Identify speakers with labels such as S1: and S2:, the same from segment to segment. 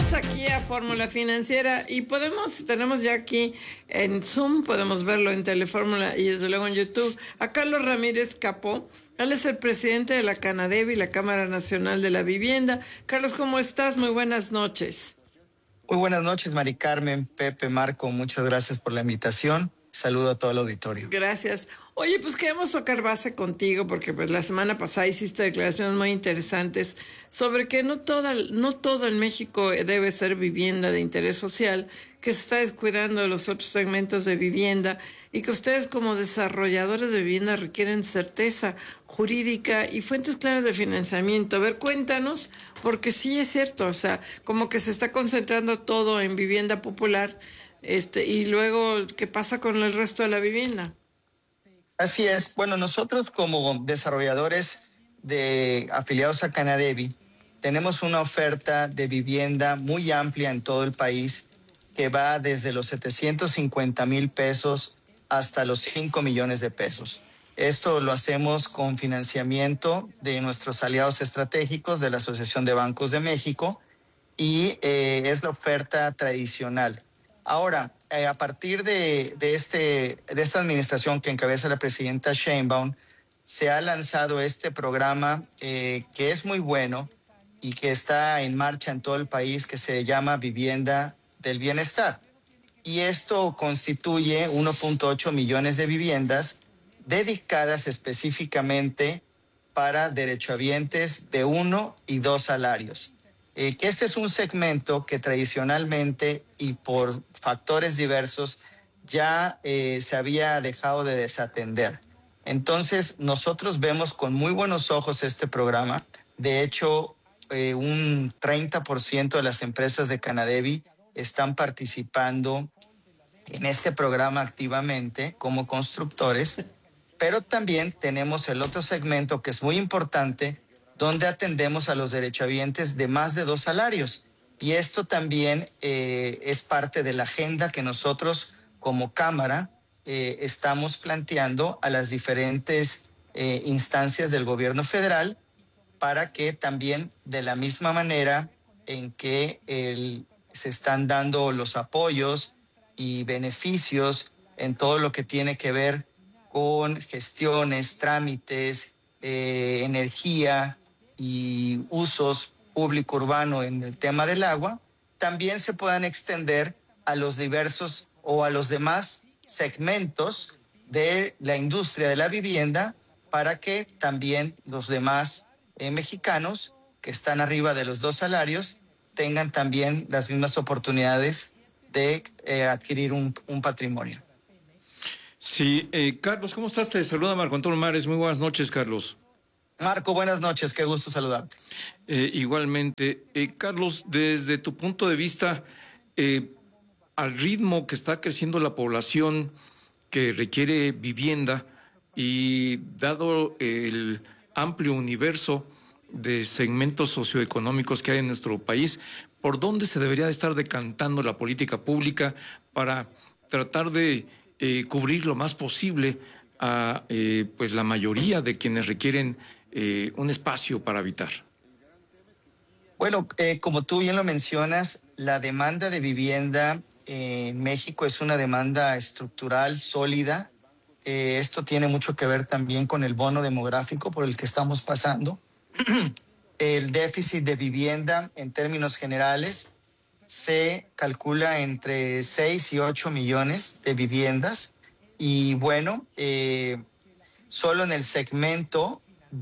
S1: Regresamos aquí a Fórmula Financiera y tenemos ya aquí en Zoom, podemos verlo en Telefórmula y desde luego en YouTube, a Carlos Ramírez Capó. Él es el presidente de la Canadevi, la Cámara Nacional de la Vivienda. Carlos, ¿cómo estás? Muy buenas noches.
S2: Muy buenas noches, Mari Carmen, Pepe, Marco, muchas gracias por la invitación. Saludo a todo el auditorio.
S1: Gracias. Oye, pues queremos tocar base contigo porque pues la semana pasada hiciste declaraciones muy interesantes sobre que no todo en México debe ser vivienda de interés social, que se está descuidando de los otros segmentos de vivienda y que ustedes como desarrolladores de vivienda requieren certeza jurídica y fuentes claras de financiamiento. A ver, cuéntanos, porque sí es cierto, o sea, como que se está concentrando todo en vivienda popular, y luego, ¿qué pasa con el resto de la vivienda?
S2: Así es. Bueno, nosotros como desarrolladores afiliados a Canadevi tenemos una oferta de vivienda muy amplia en todo el país que va desde los 750,000 pesos hasta los 5 millones de pesos. Esto lo hacemos con financiamiento de nuestros aliados estratégicos de la Asociación de Bancos de México y es la oferta tradicional. Ahora, a partir de esta administración que encabeza la presidenta Sheinbaum, se ha lanzado este programa que es muy bueno y que está en marcha en todo el país, que se llama Vivienda del Bienestar. Y esto constituye 1.8 millones de viviendas dedicadas específicamente para derechohabientes de 1 y 2 salarios. Que este es un segmento que tradicionalmente y por factores diversos ya se había dejado de desatender. Entonces, nosotros vemos con muy buenos ojos este programa. De hecho, un 30% de las empresas de Canadevi están participando en este programa activamente como constructores, pero también tenemos el otro segmento que es muy importante, donde atendemos a los derechohabientes de más de 2 salarios. Y esto también es parte de la agenda que nosotros como Cámara estamos planteando a las diferentes instancias del gobierno federal para que también de la misma manera en que se están dando los apoyos y beneficios en todo lo que tiene que ver con gestiones, trámites, energía y usos público urbano en el tema del agua, también se puedan extender a los diversos o a los demás segmentos de la industria de la vivienda para que también los demás mexicanos que están arriba de los 2 salarios tengan también las mismas oportunidades de adquirir un patrimonio.
S3: Sí, Carlos, ¿cómo estás? Te saluda Marco Antonio Mares. Muy buenas noches, Carlos.
S2: Marco, buenas noches, qué gusto saludarte.
S3: Igualmente, Carlos, desde tu punto de vista, al ritmo que está creciendo la población que requiere vivienda y dado el amplio universo de segmentos socioeconómicos que hay en nuestro país, ¿por dónde se debería de estar decantando la política pública para tratar de cubrir lo más posible a pues la mayoría de quienes requieren un espacio para habitar?
S2: Bueno, como tú bien lo mencionas, la demanda de vivienda en México es una demanda estructural, sólida. Esto tiene mucho que ver también con el bono demográfico por el que estamos pasando. El déficit de vivienda en términos generales se calcula entre 6 y 8 millones de viviendas. Y bueno, solo en el segmento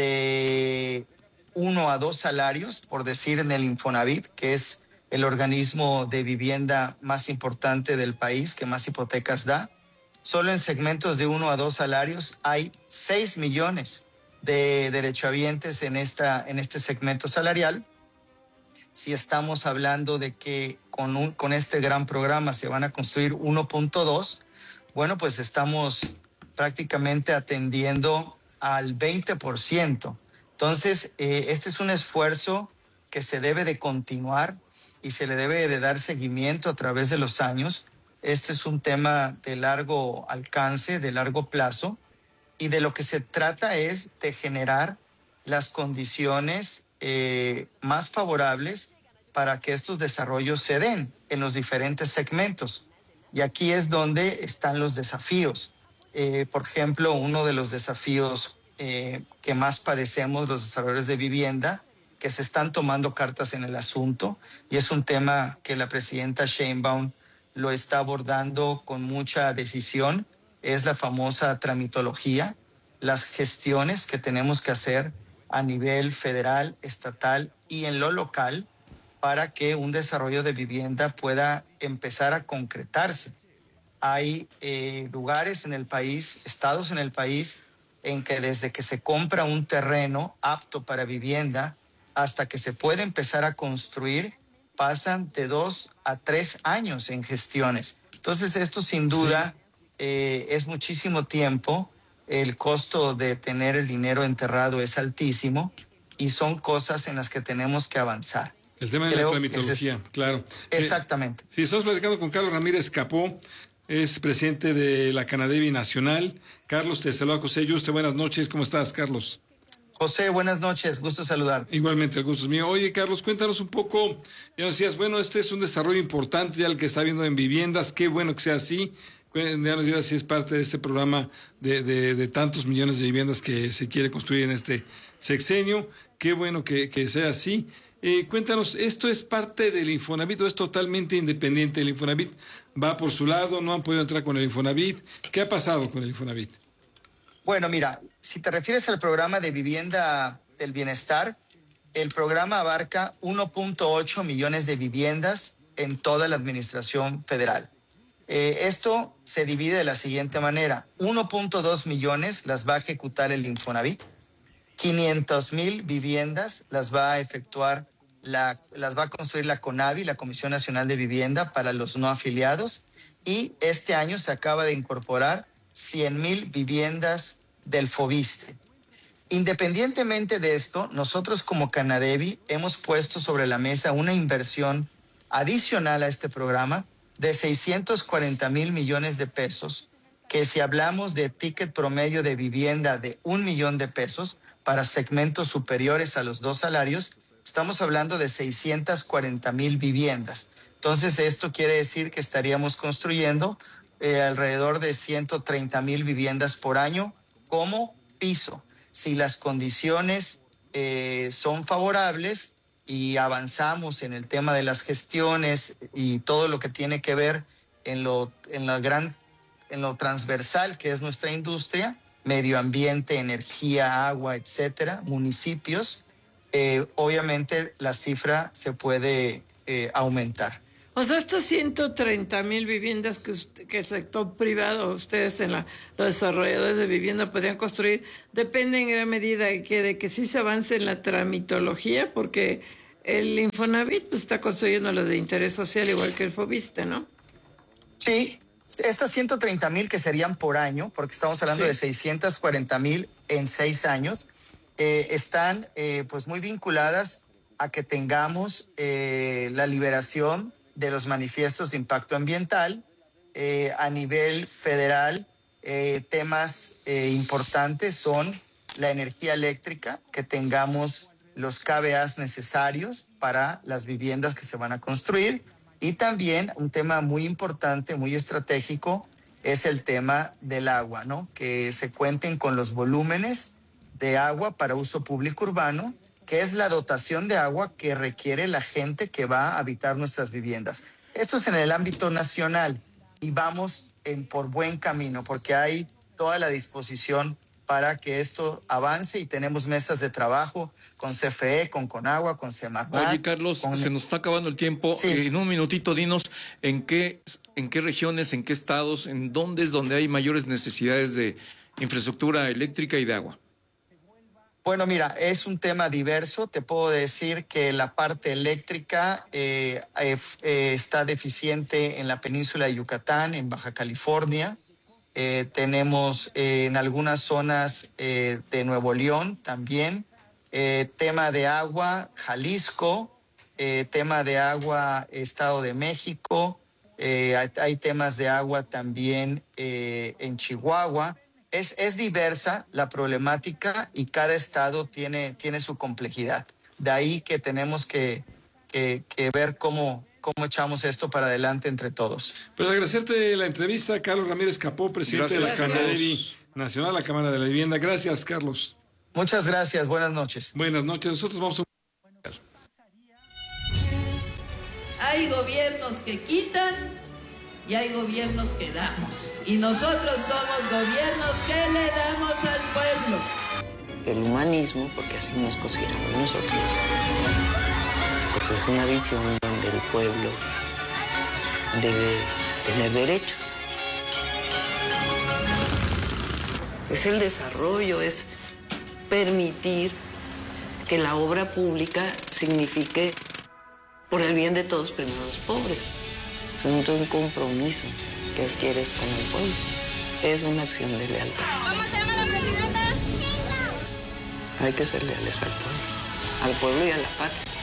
S2: de 1 a 2 salarios, por decir en el Infonavit, que es el organismo de vivienda más importante del país, que más hipotecas da, solo en segmentos de 1 a 2 salarios hay 6 millones de derechohabientes en este segmento salarial. Si estamos hablando de que con este gran programa se van a construir 1.2, bueno, pues estamos prácticamente atendiendo al 20%. Entonces, este es un esfuerzo que se debe de continuar y se le debe de dar seguimiento a través de los años. Este es un tema de largo alcance, de largo plazo, y de lo que se trata es de generar las condiciones más favorables para que estos desarrollos se den en los diferentes segmentos. Y aquí es donde están los desafíos. Por ejemplo, uno de los desafíos que más padecemos los desarrolladores de vivienda, que se están tomando cartas en el asunto, y es un tema que la presidenta Sheinbaum lo está abordando con mucha decisión, es la famosa tramitología, las gestiones que tenemos que hacer a nivel federal, estatal y en lo local para que un desarrollo de vivienda pueda empezar a concretarse. Hay lugares en el país, estados en el país, en que desde que se compra un terreno apto para vivienda hasta que se puede empezar a construir, pasan de 2 a 3 años en gestiones. Entonces, esto sin duda es muchísimo tiempo. El costo de tener el dinero enterrado es altísimo y son cosas en las que tenemos que avanzar.
S4: El tema de la tramitología, claro.
S2: Exactamente.
S4: Sí, estamos platicando con Carlos Ramírez Capó, es presidente de la Canadevi Nacional. Carlos, te saluda José Yuste. Buenas noches, ¿cómo estás, Carlos?
S2: José, buenas noches, gusto saludar.
S4: Igualmente, el gusto es mío. Oye, Carlos, cuéntanos un poco, ya decías, bueno, este es un desarrollo importante ya el que está viendo en viviendas, qué bueno que sea así. Ya nos dirás si es parte de este programa de tantos millones de viviendas que se quiere construir en este sexenio, qué bueno que sea así. Cuéntanos, ¿esto es parte del Infonavit o es totalmente independiente? ¿El Infonavit va por su lado? ¿No han podido entrar con el Infonavit? ¿Qué ha pasado con el Infonavit?
S2: Bueno, mira, si te refieres al programa de vivienda del bienestar, el programa abarca 1.8 millones de viviendas en toda la administración federal. Esto se divide de la siguiente manera. 1.2 millones las va a ejecutar el Infonavit. 500,000 viviendas las va a efectuar, las va a construir la CONAVI, la Comisión Nacional de Vivienda, para los no afiliados. Y este año se acaba de incorporar 100,000 viviendas del FOVISSSTE. Independientemente de esto, nosotros como Canadevi hemos puesto sobre la mesa una inversión adicional a este programa de 640,000 millones de pesos, que si hablamos de ticket promedio de vivienda de 1 millón de pesos para segmentos superiores a los 2 salarios, estamos hablando de 640,000 viviendas. Entonces, esto quiere decir que estaríamos construyendo alrededor de 130,000 viviendas por año como piso. Si las condiciones son favorables y avanzamos en el tema de las gestiones y todo lo que tiene que ver en lo transversal que es nuestra industria, medio ambiente, energía, agua, etcétera, municipios, obviamente la cifra se puede aumentar.
S1: O sea, estas 130,000 viviendas que el sector privado, ustedes los desarrolladores de vivienda podrían construir, depende en gran medida de que sí se avance en la tramitología, porque el Infonavit pues, está construyendo lo de interés social igual que el FOVISSSTE, ¿no?
S2: Sí, estas 130,000 que serían por año, porque estamos hablando de 640,000 en 6 años, están pues muy vinculadas a que tengamos la liberación de los manifiestos de impacto ambiental. A nivel federal, temas importantes son la energía eléctrica, que tengamos los KVAs necesarios para las viviendas que se van a construir, y también un tema muy importante, muy estratégico, es el tema del agua, ¿no? Que se cuenten con los volúmenes de agua para uso público urbano, que es la dotación de agua que requiere la gente que va a habitar nuestras viviendas. Esto es en el ámbito nacional y vamos por buen camino porque hay toda la disposición para que esto avance y tenemos mesas de trabajo con CFE, con Conagua, con Semarnat.
S3: Oye, Carlos, se nos está acabando el tiempo. Sí. En un minutito, dinos en qué regiones, en qué estados, en dónde es donde hay mayores necesidades de infraestructura eléctrica y de agua.
S2: Bueno, mira, es un tema diverso. Te puedo decir que la parte eléctrica está deficiente en la península de Yucatán, en Baja California. Tenemos en algunas zonas de Nuevo León también. Tema de agua, Jalisco. Tema de agua, Estado de México. Hay temas de agua también en Chihuahua. Es diversa la problemática y cada estado tiene su complejidad. De ahí que tenemos que ver cómo echamos esto para adelante entre todos.
S4: Pues agradecerte la entrevista, Carlos Ramírez Capó, presidente de la Canadevi Nacional, la Cámara de la Vivienda. Gracias, Carlos.
S2: Muchas gracias, buenas noches.
S4: Buenas noches, nosotros vamos a...
S5: Hay gobiernos que quitan y hay gobiernos que damos. Y nosotros somos gobiernos que le damos al pueblo.
S6: El humanismo, porque así nos consideramos nosotros, pues es una visión donde el pueblo debe tener derechos. Es el desarrollo, es permitir que la obra pública signifique por el bien de todos, primero los pobres. Es un compromiso que adquieres con el pueblo. Es una acción de lealtad.
S7: ¿Cómo se llama la presidenta?
S6: Hay que ser leales al pueblo y a la patria.